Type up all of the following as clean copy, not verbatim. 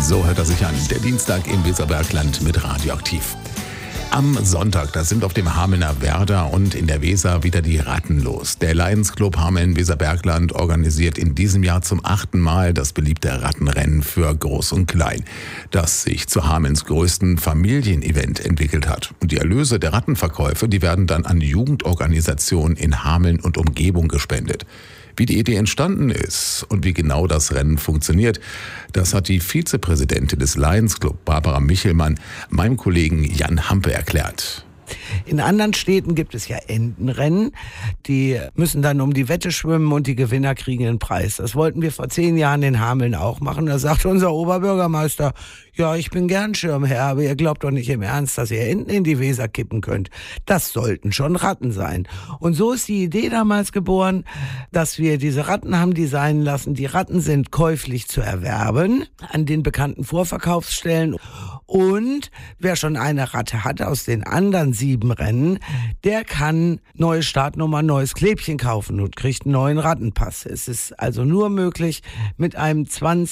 So hört er sich an. Der Dienstag im Weserbergland mit Radioaktiv. Am Sonntag, da sind auf dem Hamelner Werder und in der Weser wieder die Ratten los. Der Lions Club Hameln-Weserbergland organisiert in diesem Jahr zum 8. Mal das beliebte Rattenrennen für Groß und Klein, das sich zu Hamelns größten Familienevent entwickelt hat. Und die Erlöse der Rattenverkäufe, die werden dann an Jugendorganisationen in Hameln und Umgebung gespendet. Wie die Idee entstanden ist und wie genau das Rennen funktioniert, das hat die Vizepräsidentin des Lions Club, Barbara Michelmann, meinem Kollegen Jan Hampe erklärt. In anderen Städten gibt es ja Entenrennen. Die müssen dann um die Wette schwimmen und die Gewinner kriegen einen Preis. Das wollten wir vor 10 Jahren in Hameln auch machen. Da sagte unser Oberbürgermeister, ja, ich bin gern Schirmherr, aber ihr glaubt doch nicht im Ernst, dass ihr Enten in die Weser kippen könnt. Das sollten schon Ratten sein. Und so ist die Idee damals geboren, dass wir diese Ratten haben designen lassen. Die Ratten sind käuflich zu erwerben an den bekannten Vorverkaufsstellen. Und wer schon eine Ratte hat aus den anderen 7 Rennen, der kann neue Startnummer, neues Klebchen kaufen und kriegt einen neuen Rattenpass. Es ist also nur möglich, mit einem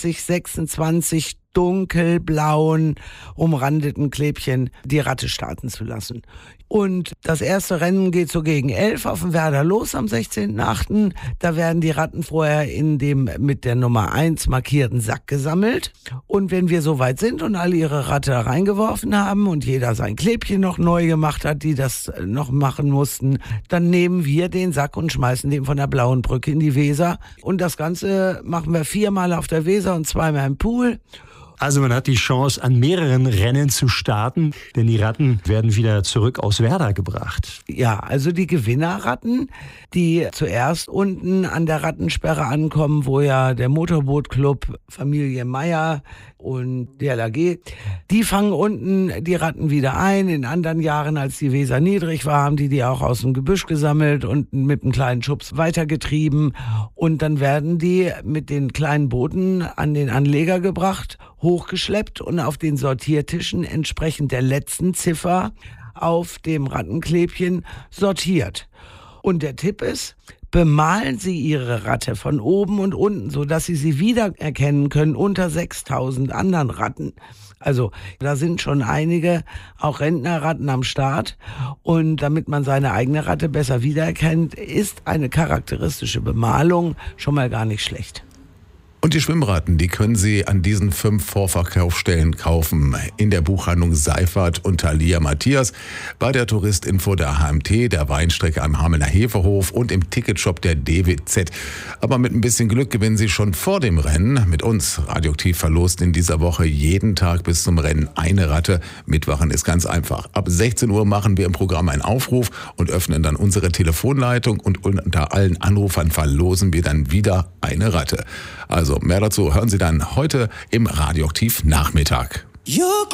2026 dunkelblauen, umrandeten Klebchen die Ratte starten zu lassen. Und das erste Rennen geht so gegen 11 auf dem Werder los am 16.8. Da werden die Ratten vorher in dem mit der Nummer 1 markierten Sack gesammelt. Und wenn wir soweit sind und alle ihre Ratte reingeworfen haben und jeder sein Klebchen noch neu gemacht hat, die das noch machen mussten, dann nehmen wir den Sack und schmeißen den von der Blauen Brücke in die Weser. Und das Ganze machen wir 4-mal auf der Weser und 2-mal im Pool. Also man hat die Chance, an mehreren Rennen zu starten, denn die Ratten werden wieder zurück aus Werder gebracht. Ja, also die Gewinnerratten, die zuerst unten an der Rattensperre ankommen, wo ja der Motorbootclub Familie Meier und DLRG, die fangen unten die Ratten wieder ein. In anderen Jahren, als die Weser niedrig war, haben die auch aus dem Gebüsch gesammelt und mit einem kleinen Schubs weitergetrieben. Und dann werden die mit den kleinen Booten an den Anleger gebracht, hochgeschleppt und auf den Sortiertischen entsprechend der letzten Ziffer auf dem Rattenklebchen sortiert. Und der Tipp ist, bemalen Sie Ihre Ratte von oben und unten, sodass Sie sie wiedererkennen können unter 6.000 anderen Ratten. Also da sind schon einige, auch Rentnerratten am Start. Und damit man seine eigene Ratte besser wiedererkennt, ist eine charakteristische Bemalung schon mal gar nicht schlecht. Und die Schwimmratten, die können Sie an diesen 5 Vorverkaufsstellen kaufen. In der Buchhandlung Seifert und Thalia Matthias, bei der Touristinfo der HMT, der Weinstrecke am Hamelner Hefehof und im Ticketshop der DWZ. Aber mit ein bisschen Glück gewinnen Sie schon vor dem Rennen. Mit uns, Radioaktiv, verlost in dieser Woche jeden Tag bis zum Rennen eine Ratte. Mitmachen ist ganz einfach. Ab 16 Uhr machen wir im Programm einen Aufruf und öffnen dann unsere Telefonleitung und unter allen Anrufern verlosen wir dann wieder eine Ratte. Also mehr dazu hören Sie dann heute im Radioaktiv Nachmittag.